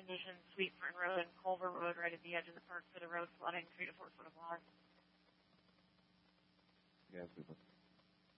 Vision, Sweet Fern Road, and Culver Road right at the edge of the park for the road flooding, 3 to 4 foot of water. Yeah, super.